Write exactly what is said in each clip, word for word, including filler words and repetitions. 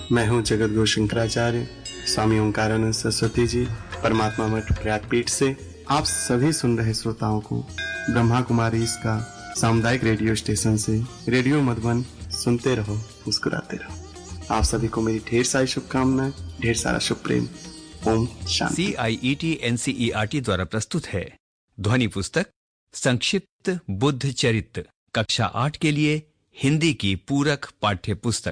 मैं हूं जगत गुरु शंकराचार्य, स्वामी ओंकारानंद सरस्वती जी, परमात्मा मठ प्रयागपीठ से। आप सभी सुन रहे श्रोताओं को ब्रह्मा कुमारी इसका सामुदायिक रेडियो स्टेशन से रेडियो मधुबन सुनते रहो, मुस्कुराते रहो। आप सभी को मेरी ढेर सारी शुभकामनाएं, ढेर सारा शुभ प्रेम। ओम शांति। सी आई E T N C E R T द्वारा प्रस्तुत है ध्वनि पुस्तक संक्षिप्त बुद्ध चरित्र, कक्षा आठ के लिए हिंदी की पूरक पाठ्य पुस्तक।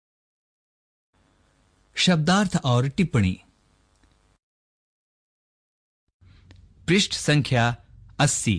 शब्दार्थ और टिप्पणी। पृष्ठ संख्या अस्सी।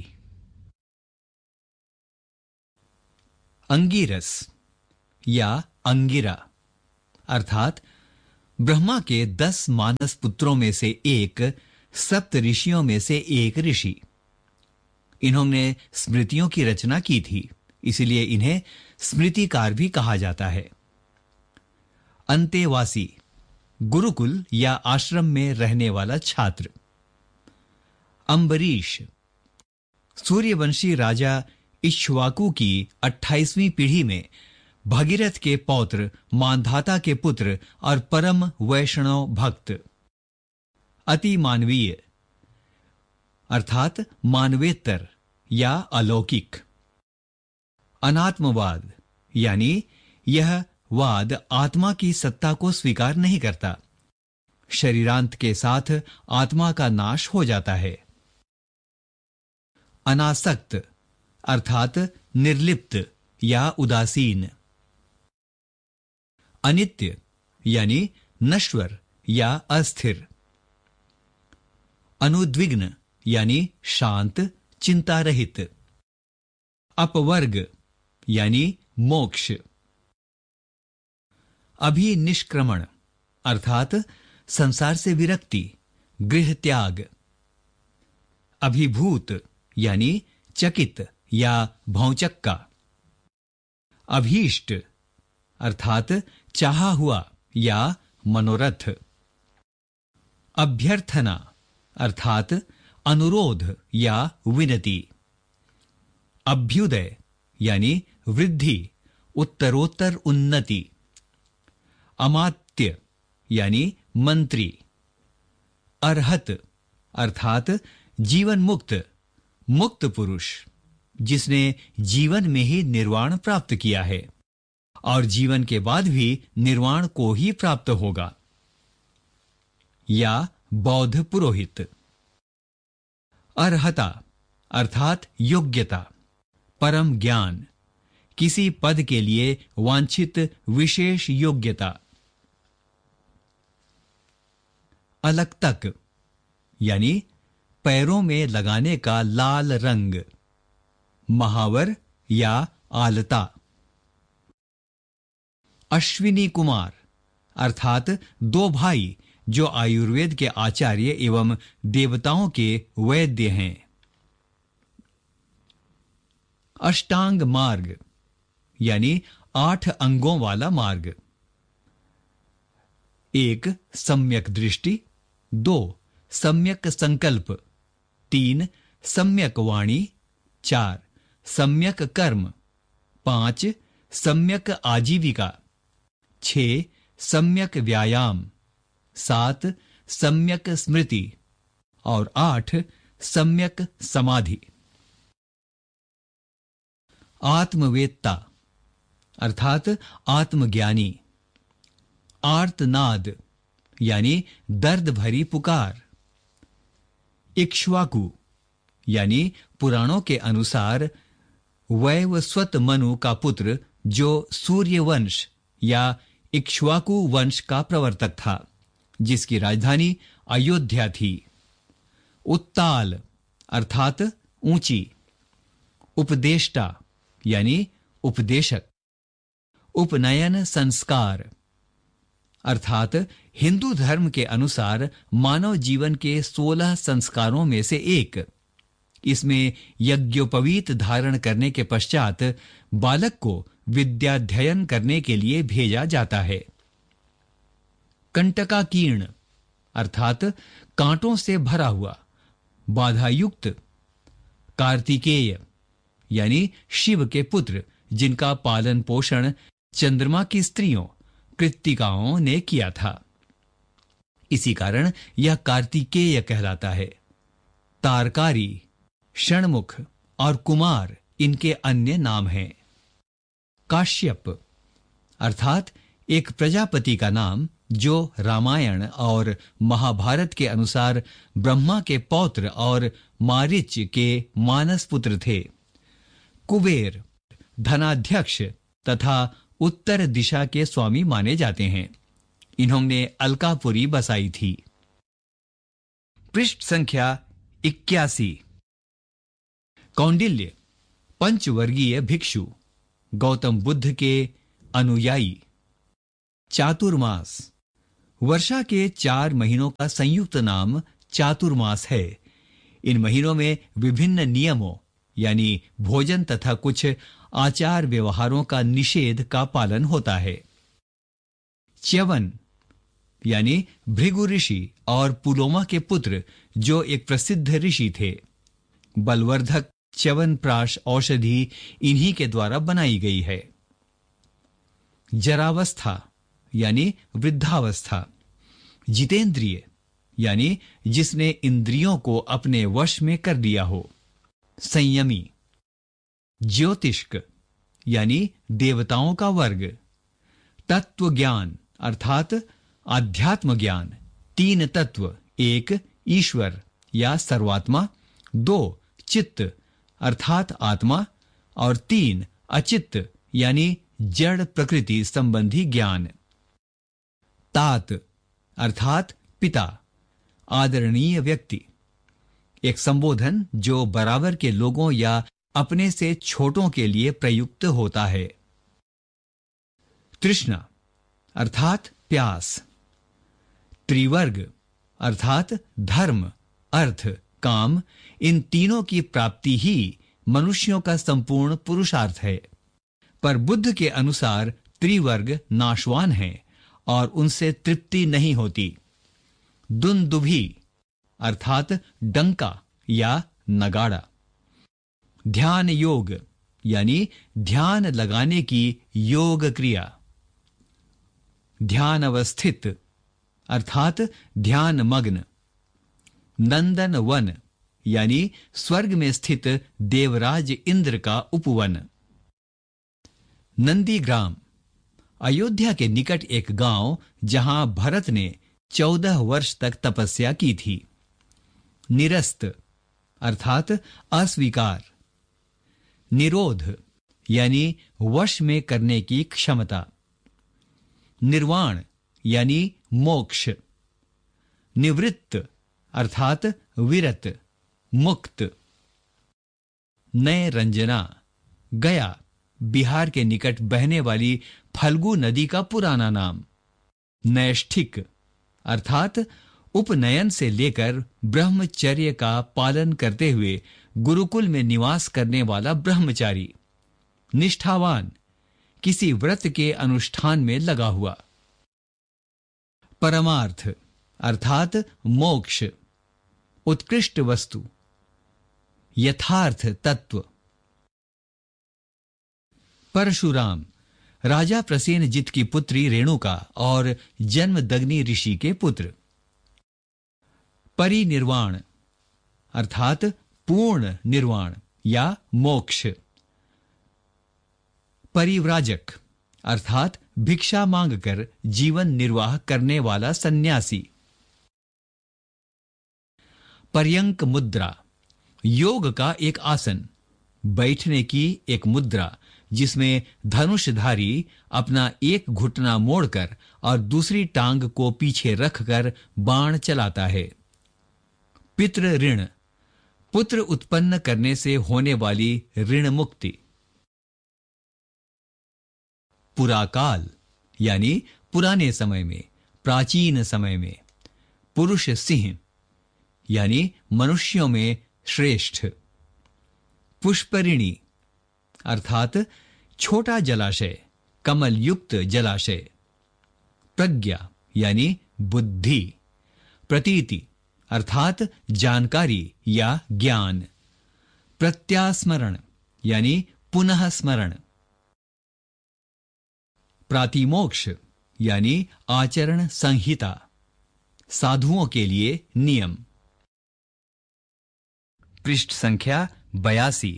अंगिरस या अंगिरा अर्थात ब्रह्मा के दस मानस पुत्रों में से एक, सप्त ऋषियों में से एक ऋषि। इन्होंने स्मृतियों की रचना की थी, इसलिए इन्हें स्मृतिकार भी कहा जाता है। अंतेवासी, गुरुकुल या आश्रम में रहने वाला छात्र। अम्बरीश, सूर्यवंशी राजा इक्ष्वाकु की अट्ठाईसवीं पीढ़ी में भगीरथ के पौत्र, मानधाता के पुत्र और परम वैष्णव भक्त। अति मानवीय अर्थात मानवेतर या अलौकिक। अनात्मवाद यानी यह वाद आत्मा की सत्ता को स्वीकार नहीं करता। शरीरांत के साथ आत्मा का नाश हो जाता है। अनासक्त अर्थात निर्लिप्त या उदासीन। अनित्य यानी नश्वर या अस्थिर। अनुद्विग्न यानी शांत, चिंता रहित। अपवर्ग यानी मोक्ष। अभिनिष्क्रमण अर्थात संसार से विरक्ति, गृह त्याग। अभिभूत यानी चकित या भौचक्का। अभीष्ट अर्थात चाहा हुआ या मनोरथ। अभ्यर्थना अर्थात अनुरोध या विनती। अभ्युदय यानी वृद्धि, उत्तरोत्तर उन्नति। अमात्य यानी मंत्री। अर्हत अर्थात जीवन मुक्त, मुक्त पुरुष, जिसने जीवन में ही निर्वाण प्राप्त किया है और जीवन के बाद भी निर्वाण को ही प्राप्त होगा। या बौद्ध पुरोहित। अर्हता अर्थात योग्यता, परम ज्ञान, किसी पद के लिए वांछित विशेष योग्यता। अलक्तक यानी पैरों में लगाने का लाल रंग। महावर या आलता। अश्विनी कुमार अर्थात दो भाई जो आयुर्वेद के आचार्य एवं देवताओं के वैद्य हैं। अष्टांग मार्ग यानी आठ अंगों वाला मार्ग। एक सम्यक दृष्टि, दो सम्यक संकल्प, तीन सम्यक वाणी, चार सम्यक कर्म, पांच सम्यक आजीविका, छह सम्यक व्यायाम, सात सम्यक स्मृति और आठ सम्यक समाधि। आत्मवेत्ता अर्थात आत्मज्ञानी। आर्तनाद यानी दर्द भरी पुकार। इक्ष्वाकु यानी पुराणों के अनुसार वैवस्वत मनु का पुत्र, जो सूर्यवंश या इक्ष्वाकु वंश का प्रवर्तक था, जिसकी राजधानी अयोध्या थी। उत्ताल अर्थात ऊंची। उपदेष्टा यानी उपदेशक। उपनयन संस्कार अर्थात हिंदू धर्म के अनुसार मानव जीवन के सोलह संस्कारों में से एक। इसमें यज्ञोपवीत धारण करने के पश्चात बालक को विद्याध्ययन करने के लिए भेजा जाता है। कंटकाकीर्ण अर्थात कांटों से भरा हुआ, बाधायुक्त। कार्तिकेय यानी शिव के पुत्र, जिनका पालन पोषण चंद्रमा की स्त्रियों कृत्तिकाओं ने किया था। इसी कारण यह कार्तिकेय कहलाता है। तारकारी, षणमुख और कुमार इनके अन्य नाम हैं। काश्यप अर्थात एक प्रजापति का नाम जो रामायण और महाभारत के अनुसार ब्रह्मा के पौत्र और मारीच के मानस पुत्र थे। कुबेर धनाध्यक्ष तथा उत्तर दिशा के स्वामी माने जाते हैं। इन्होंने अलकापुरी बसाई थी। पृष्ठ संख्या इक्यासी। कौंडिल्य पंचवर्गीय भिक्षु, गौतम बुद्ध के अनुयायी। चातुर्मास वर्षा के चार महीनों का संयुक्त नाम चातुर्मास है। इन महीनों में विभिन्न नियमों यानी भोजन तथा कुछ आचार व्यवहारों का निषेध का पालन होता है। च्यवन यानी भृगु ऋषि और पुलोमा के पुत्र जो एक प्रसिद्ध ऋषि थे। बलवर्धक च्यवनप्राश औषधि इन्हीं के द्वारा बनाई गई है। जरावस्था यानी वृद्धावस्था। जितेंद्रिय यानी जिसने इंद्रियों को अपने वश में कर लिया हो। संयमी। ज्योतिष्क यानी देवताओं का वर्ग। तत्व ज्ञान अर्थात आध्यात्म ज्ञान। तीन तत्व, एक ईश्वर या सर्वात्मा, दो चित्त अर्थात आत्मा और तीन अचित्त यानी जड़ प्रकृति संबंधी ज्ञान। तात अर्थात पिता, आदरणीय व्यक्ति। एक संबोधन जो बराबर के लोगों या अपने से छोटों के लिए प्रयुक्त होता है। तृष्णा अर्थात प्यास। त्रिवर्ग अर्थात धर्म, अर्थ, काम, इन तीनों की प्राप्ति ही मनुष्यों का संपूर्ण पुरुषार्थ है। पर बुद्ध के अनुसार त्रिवर्ग नाशवान है और उनसे तृप्ति नहीं होती। दुंदुभी अर्थात डंका या नगाड़ा। ध्यान योग यानी ध्यान लगाने की योग क्रिया। ध्यान अवस्थित अर्थात ध्यान मग्न। नंदन वन यानी स्वर्ग में स्थित देवराज इंद्र का उपवन। नंदीग्राम अयोध्या के निकट एक गांव जहां भरत ने चौदह वर्ष तक तपस्या की थी। निरस्त अर्थात अस्वीकार। निरोध यानी वश में करने की क्षमता। निर्वाण यानी मोक्ष। निवृत्त अर्थात विरत, मुक्त। नय रंजना गया बिहार के निकट बहने वाली फल्गु नदी का पुराना नाम। नैष्ठिक अर्थात उपनयन से लेकर ब्रह्मचर्य का पालन करते हुए गुरुकुल में निवास करने वाला ब्रह्मचारी। निष्ठावान किसी व्रत के अनुष्ठान में लगा हुआ। परमार्थ अर्थात मोक्ष, उत्कृष्ट वस्तु, यथार्थ तत्व। परशुराम राजा प्रसेनजित की पुत्री रेणुका और जन्मदग्नि ऋषि के पुत्र। परिनिर्वाण अर्थात पूर्ण निर्वाण या मोक्ष। परिव्राजक अर्थात भिक्षा मांगकर जीवन निर्वाह करने वाला सन्यासी। पर्यंक मुद्रा योग का एक आसन, बैठने की एक मुद्रा जिसमें धनुषधारी अपना एक घुटना मोड़कर और दूसरी टांग को पीछे रखकर बाण चलाता है। पितृ ऋण पुत्र उत्पन्न करने से होने वाली ऋण मुक्ति। पुराकाल यानी पुराने समय में, प्राचीन समय में। पुरुष सिंह यानी मनुष्यों में श्रेष्ठ। पुष्परिणी अर्थात छोटा जलाशय, कमल युक्त जलाशय। प्रज्ञा यानी बुद्धि। प्रतीति अर्थात जानकारी या ज्ञान। प्रत्यास्मरण यानी पुनः स्मरण। प्रातिमोक्ष यानी आचरण संहिता, साधुओं के लिए नियम। पृष्ठ संख्या बयासी।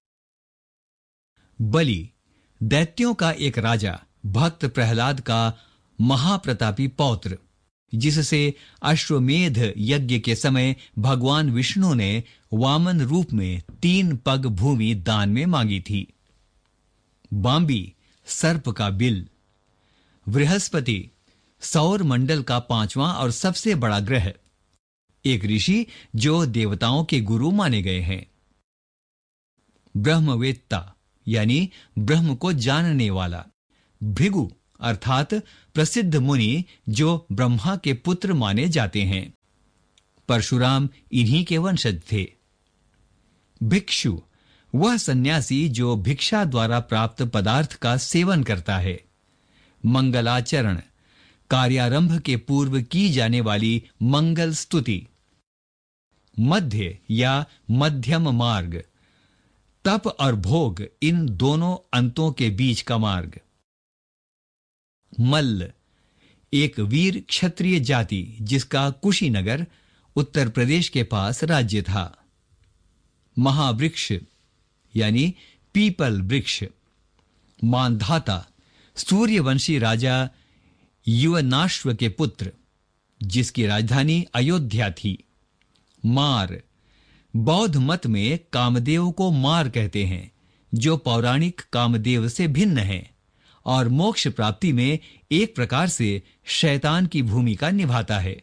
बलि दैत्यों का एक राजा, भक्त प्रहलाद का महाप्रतापी पौत्र, जिससे अश्वमेध यज्ञ के समय भगवान विष्णु ने वामन रूप में तीन पग भूमि दान में मांगी थी। बांबी सर्प का बिल। बृहस्पति सौर मंडल का पांचवां और सबसे बड़ा ग्रह, एक ऋषि जो देवताओं के गुरु माने गए हैं। ब्रह्मवेत्ता यानी ब्रह्म को जानने वाला। भृगु अर्थात प्रसिद्ध मुनि जो ब्रह्मा के पुत्र माने जाते हैं। परशुराम इन्हीं के वंशज थे। भिक्षु वह सन्यासी जो भिक्षा द्वारा प्राप्त पदार्थ का सेवन करता है। मंगलाचरण कार्यारंभ के पूर्व की जाने वाली मंगल स्तुति। मध्य या मध्यम मार्ग, तप और भोग इन दोनों अंतों के बीच का मार्ग। मल्ल एक वीर क्षत्रिय जाति जिसका कुशीनगर उत्तर प्रदेश के पास राज्य था। महावृक्ष यानी पीपल वृक्ष। मानधाता सूर्यवंशी राजा युवनाश्व के पुत्र, जिसकी राजधानी अयोध्या थी। मार बौद्ध मत में कामदेव को मार कहते हैं, जो पौराणिक कामदेव से भिन्न है और मोक्ष प्राप्ति में एक प्रकार से शैतान की भूमिका निभाता है।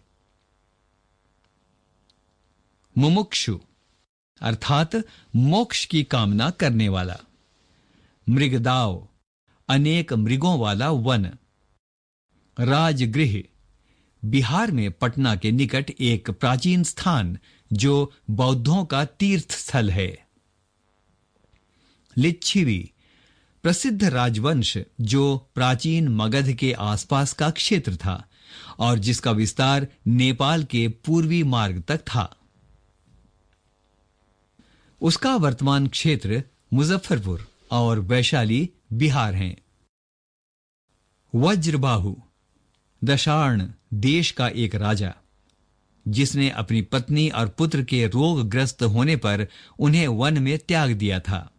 मुमुक्षु अर्थात मोक्ष की कामना करने वाला। मृगदाव अनेक मृगों वाला वन। राजगृह बिहार में पटना के निकट एक प्राचीन स्थान जो बौद्धों का तीर्थ स्थल है। लिच्छिवी प्रसिद्ध राजवंश जो प्राचीन मगध के आसपास का क्षेत्र था और जिसका विस्तार नेपाल के पूर्वी मार्ग तक था। उसका वर्तमान क्षेत्र मुजफ्फरपुर और वैशाली बिहार हैं। वज्रबाहु दशार्ण देश का एक राजा, जिसने अपनी पत्नी और पुत्र के रोगग्रस्त होने पर उन्हें वन में त्याग दिया था।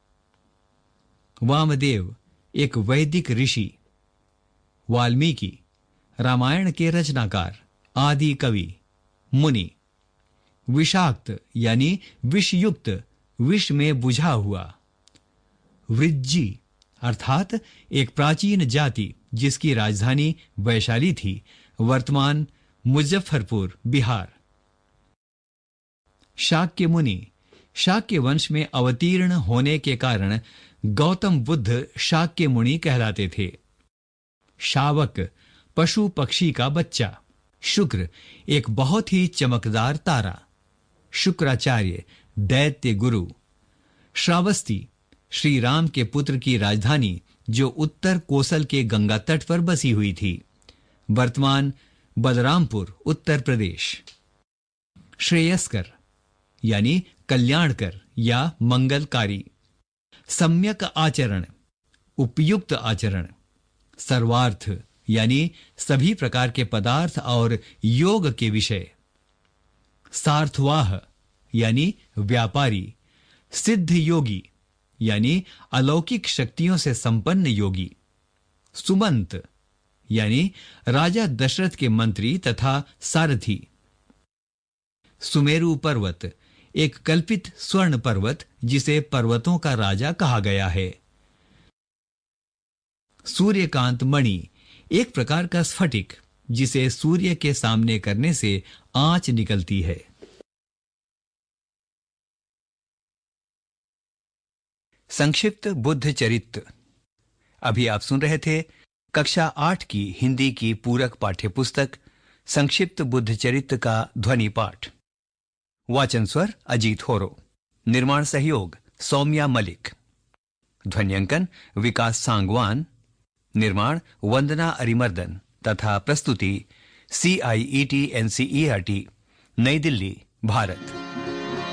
वामदेव एक वैदिक ऋषि। वाल्मीकि रामायण के रचनाकार, आदि कवि, मुनि। विषाक्त यानी विषयुक्त, विष में बुझा हुआ। वृज्जी अर्थात एक प्राचीन जाति जिसकी राजधानी वैशाली थी, वर्तमान मुजफ्फरपुर बिहार। शाक्य मुनि शाक्य वंश में अवतीर्ण होने के कारण गौतम बुद्ध शाक्य मुनि कहलाते थे। शावक पशु पक्षी का बच्चा। शुक्र एक बहुत ही चमकदार तारा। शुक्राचार्य दैत्य गुरु। श्रावस्ती श्री राम के पुत्र की राजधानी जो उत्तर कोसल के गंगा तट पर बसी हुई थी, वर्तमान बलरामपुर उत्तर प्रदेश। श्रेयस्कर यानी कल्याणकर या मंगलकारी। सम्यक आचरण उपयुक्त आचरण। सर्वार्थ यानी सभी प्रकार के पदार्थ और योग के विषय। सार्थवाह यानी व्यापारी। सिद्ध योगी यानी अलौकिक शक्तियों से संपन्न योगी। सुमंत यानी राजा दशरथ के मंत्री तथा सारथी। सुमेरु पर्वत एक कल्पित स्वर्ण पर्वत जिसे पर्वतों का राजा कहा गया है। सूर्यकांत मणि एक प्रकार का स्फटिक जिसे सूर्य के सामने करने से आंच निकलती है। संक्षिप्त बुद्ध चरित्र। अभी आप सुन रहे थे कक्षा आठ की हिंदी की पूरक पाठ्यपुस्तक संक्षिप्त बुद्ध चरित्र का ध्वनि पाठ। वाचन स्वर अजीत होरो। निर्माण सहयोग सौम्या मलिक। ध्वन्यांकन विकास सांगवान। निर्माण वंदना अरिमर्दन तथा प्रस्तुति सी आई E T N C E R T नई दिल्ली भारत।